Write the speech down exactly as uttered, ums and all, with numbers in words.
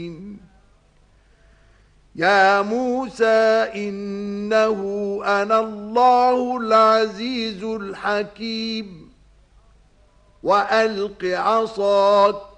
يا موسى إنه أنا الله العزيز الحكيم وألق عصاك